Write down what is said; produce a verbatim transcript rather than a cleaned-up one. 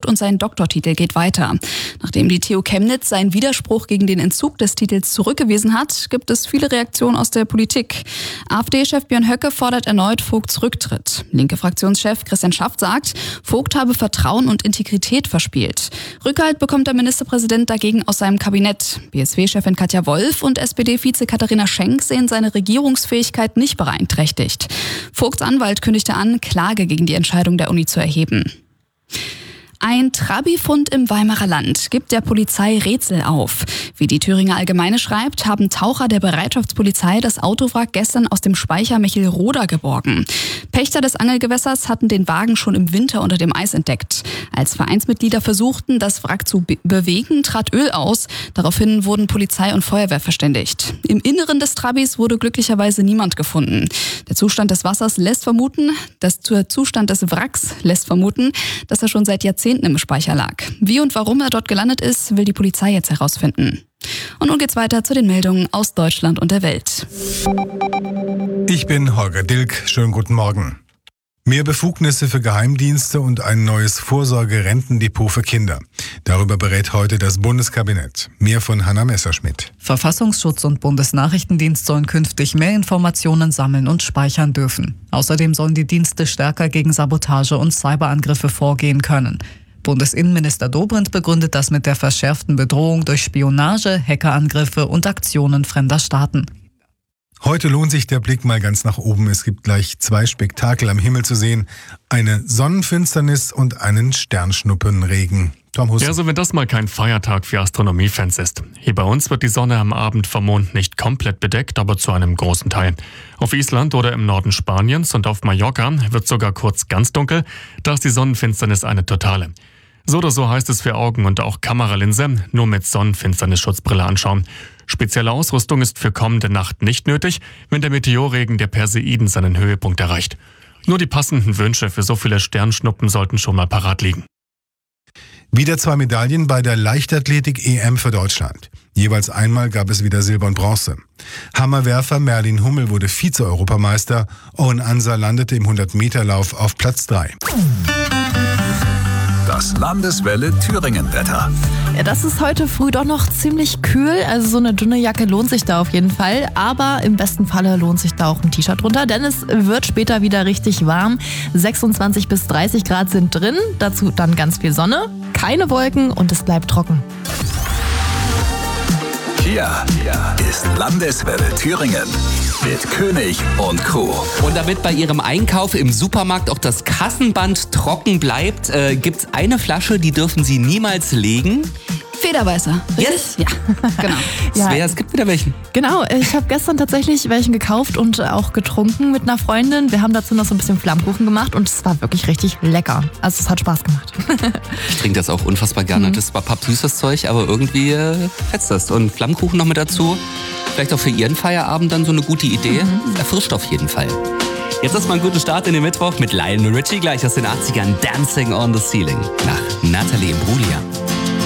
und sein Doktortitel geht weiter. Nachdem die T U Chemnitz seinen Widerspruch gegen den Entzug des Titels zurückgewiesen hat, gibt es viele Reaktionen aus der Politik. AfD-Chef Björn Höcke fordert erneut Vogts Rücktritt. Linke Fraktionschef Christian Schaft sagt, Vogt habe Vertrauen und Integrität verspielt. Rückhalt bekommt der Ministerpräsident dagegen aus seinem Kabinett. B S W-Chefin Katja Wolf und S P D-Vize Katharina Schenk sehen seine Regierungsfähigkeit nicht beeinträchtigt. Vogts Anwalt kündigte an, Klage gegen die Entscheidung der Uni zu erheben. Ein Trabi-Fund im Weimarer Land gibt der Polizei Rätsel auf. Wie die Thüringer Allgemeine schreibt, haben Taucher der Bereitschaftspolizei das Autowrack gestern aus dem Speicher Mechelroda geborgen. Pächter des Angelgewässers hatten den Wagen schon im Winter unter dem Eis entdeckt. Als Vereinsmitglieder versuchten, das Wrack zu be- bewegen, trat Öl aus. Daraufhin wurden Polizei und Feuerwehr verständigt. Im Inneren des Trabis wurde glücklicherweise niemand gefunden. Der Zustand des Wassers lässt vermuten, dass der Zustand des Wracks lässt vermuten, dass er schon seit Jahrzehnten im Speicher lag. Wie und warum er dort gelandet ist, will die Polizei jetzt herausfinden. Und nun geht's weiter zu den Meldungen aus Deutschland und der Welt. Ich bin Holger Dilk. Schönen guten Morgen. Mehr Befugnisse für Geheimdienste und ein neues Vorsorgerentendepot für Kinder. Darüber berät heute das Bundeskabinett. Mehr von Hanna Messerschmidt. Verfassungsschutz und Bundesnachrichtendienst sollen künftig mehr Informationen sammeln und speichern dürfen. Außerdem sollen die Dienste stärker gegen Sabotage und Cyberangriffe vorgehen können. Bundesinnenminister Dobrindt begründet das mit der verschärften Bedrohung durch Spionage, Hackerangriffe und Aktionen fremder Staaten. Heute lohnt sich der Blick mal ganz nach oben. Es gibt gleich zwei Spektakel am Himmel zu sehen. Eine Sonnenfinsternis und einen Sternschnuppenregen. Tom Huss. Ja, also wenn das mal kein Feiertag für Astronomiefans ist. Hier bei uns wird die Sonne am Abend vom Mond nicht komplett bedeckt, aber zu einem großen Teil. Auf Island oder im Norden Spaniens und auf Mallorca wird sogar kurz ganz dunkel. Da ist die Sonnenfinsternis eine totale. So oder so heißt es für Augen und auch Kameralinse, nur mit Sonnenfinsternis-Schutzbrille anschauen. Spezielle Ausrüstung ist für kommende Nacht nicht nötig, wenn der Meteorregen der Perseiden seinen Höhepunkt erreicht. Nur die passenden Wünsche für so viele Sternschnuppen sollten schon mal parat liegen. Wieder zwei Medaillen bei der Leichtathletik-E M für Deutschland. Jeweils einmal gab es wieder Silber und Bronze. Hammerwerfer Merlin Hummel wurde Vize-Europameister. Owen Ansa landete im hundert-Meter-Lauf auf Platz drei. Das Landeswelle Thüringen-Wetter. Ja, das ist heute früh doch noch ziemlich kühl, also so eine dünne Jacke lohnt sich da auf jeden Fall, aber im besten Falle lohnt sich da auch ein T-Shirt drunter, denn es wird später wieder richtig warm. sechsundzwanzig bis dreißig Grad sind drin, dazu dann ganz viel Sonne, keine Wolken und es bleibt trocken. Hier ist Landeswelle Thüringen mit König und Crew. Und damit bei Ihrem Einkauf im Supermarkt auch das Kassenband trocken bleibt, äh, gibt es eine Flasche, die dürfen Sie niemals legen. Federweißer. Yes? Ja, genau. Ja. Svea, es gibt wieder welchen. Genau, ich habe gestern tatsächlich welchen gekauft und auch getrunken mit einer Freundin. Wir haben dazu noch so ein bisschen Flammkuchen gemacht und es war wirklich richtig lecker. Also es hat Spaß gemacht. Ich trinke das auch unfassbar gerne. Mhm. Das ist zwar pappsüßes Zeug, aber irgendwie äh, fetzt das. Und Flammkuchen noch mit dazu. Vielleicht auch für Ihren Feierabend dann so eine gute Idee. Mhm. Erfrischt auf jeden Fall. Jetzt ist mal ein guter Start in den Mittwoch mit Lionel Richie, gleich aus den achtzigern, Dancing on the Ceiling. Nach Natalie Imbruglia.